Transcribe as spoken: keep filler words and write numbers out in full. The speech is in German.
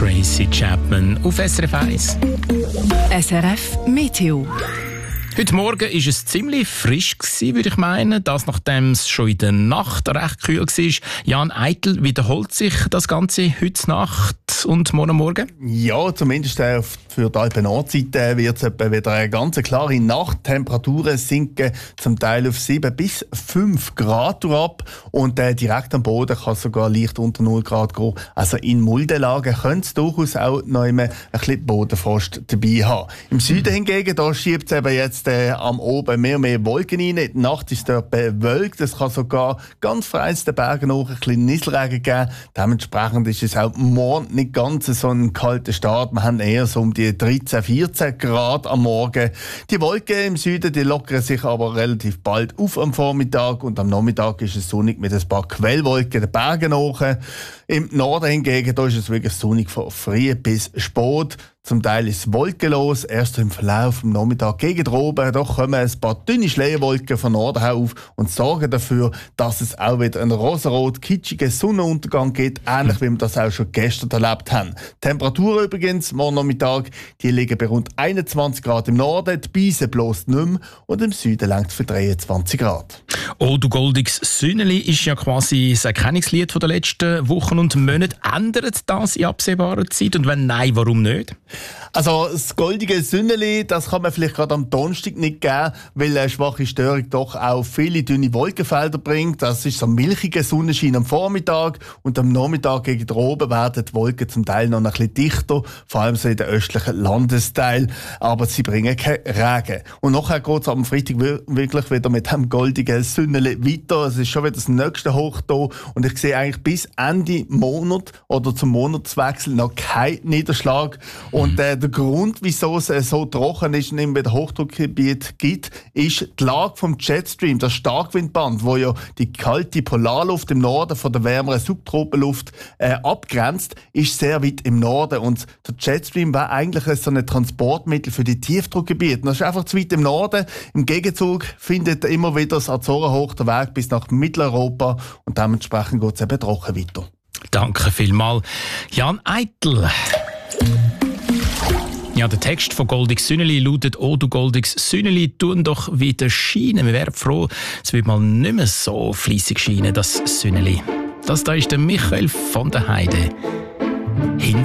Tracy Chapman auf S R F eins. S R F Meteo. Heute Morgen war es ziemlich frisch, würde ich meinen. Das, nachdem es schon in der Nacht recht kühl war. Jan Eitel, wiederholt sich das Ganze heute Nacht und morgen Morgen? Ja, zumindest äh, für die Alpen-Nordseite wird es etwa wieder eine ganz klare Nacht. Temperaturen sinken zum Teil auf sieben bis fünf Grad ab. Und äh, direkt am Boden kann es sogar leicht unter null Grad gehen. Also in Muldenlagen könnte es durchaus auch noch ein bisschen Bodenfrost dabei haben. Im Süden hingegen, da schiebt es eben jetzt äh, am Oben mehr und mehr Wolken rein. Die Nacht ist dort bewölkt. Es kann sogar ganz frei den Bergen hoch ein bisschen Nieselregen geben. Dementsprechend ist es auch morgen nicht ganz so ein kalter Start. Wir haben eher so um die dreizehn, vierzehn Grad am Morgen. Die Wolken im Süden, die lockern sich aber relativ bald auf am Vormittag und am Nachmittag ist es sonnig mit ein paar Quellwolken den Bergen hoch. Im Norden hingegen, da ist es wirklich sonnig von früh bis spät. Zum Teil ist es wolkenlos, erst im Verlauf vom Nachmittag gegen oben. Doch kommen ein paar dünne Schleierwolken von Norden her auf und sorgen dafür, dass es auch wieder einen rosarot kitschigen Sonnenuntergang gibt, ähnlich wie wir das auch schon gestern erlebt haben. Die Temperaturen übrigens morgen Nachmittag, die liegen bei rund einundzwanzig Grad im Norden, die Beise bloß nicht mehr und im Süden langt es für dreiundzwanzig Grad. «Oh, du goldiges Sünneli» ist ja quasi das Erkennungslied der letzten Wochen und Monate. Ändert das in absehbarer Zeit? Und wenn nein, warum nicht? Also das goldige Sünneli, das kann man vielleicht gerade am Donnerstag nicht geben, weil eine schwache Störung doch auch viele dünne Wolkenfelder bringt. Das ist so ein milchiger Sonnenschein am Vormittag und am Nachmittag gegen oben werden die Wolken zum Teil noch ein bisschen dichter, vor allem so in den östlichen Landesteil, aber sie bringen keinen Regen. Und nachher geht es am Freitag wirklich wieder mit dem goldigen Sünneli weiter. Es ist schon wieder das nächste Hoch da und ich sehe eigentlich bis Ende Monat oder zum Monatswechsel noch keinen Niederschlag. Und äh, der Grund, wieso es äh, so trocken ist und in den Hochdruckgebiet gibt, ist die Lage vom Jetstream, das Starkwindband, wo ja die kalte Polarluft im Norden von der wärmeren Subtropenluft äh, abgrenzt, ist sehr weit im Norden. Und der Jetstream war eigentlich so ein Transportmittel für die Tiefdruckgebiete. Das ist einfach zu weit im Norden. Im Gegenzug findet immer wieder das Azorenhoch den Weg bis nach Mitteleuropa und dementsprechend geht es eben trocken weiter. Danke vielmals, Jan Eitel. Ja, der Text von «Goldiges Sünneli» lautet: «Oh, du goldiges Sünneli, tun doch wieder scheinen». Wir wären froh, es wird mal nicht mehr so fleissig scheinen, das Sünneli. Das da ist der Michael von der Heide.